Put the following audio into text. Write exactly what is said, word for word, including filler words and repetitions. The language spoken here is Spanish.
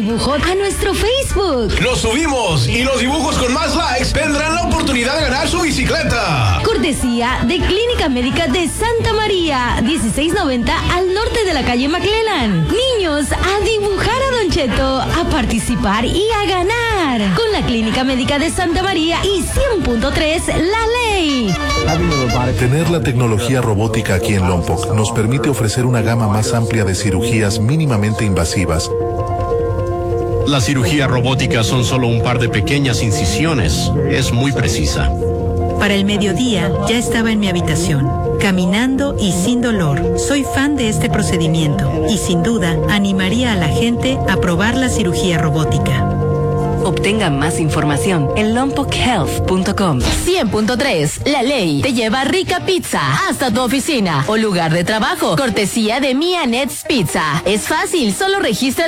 dibujo a nuestro Facebook. Lo subimos y los dibujos con más likes tendrán la oportunidad de ganar su bicicleta. Cortesía de Clínica Médica de Santa María, dieciséis noventa al norte de la calle McClellan. Niños, a dibujar a Don Cheto, a participar y a ganar. Con la Clínica Médica de Santa María y cien punto tres La Ley. Tener la tecnología robótica aquí en Lompoc nos permite ofrecer una gama más amplia de cirugías mínimamente invasivas. Las cirugías robóticas son solo un par de pequeñas incisiones. Es muy precisa. Para el mediodía ya estaba en mi habitación, caminando y sin dolor. Soy fan de este procedimiento y sin duda animaría a la gente a probar la cirugía robótica. Obtenga más información en lompoc health punto com. cien punto tres La Ley te lleva rica pizza hasta tu oficina o lugar de trabajo. Cortesía de Mia Nets Pizza. Es fácil, solo registra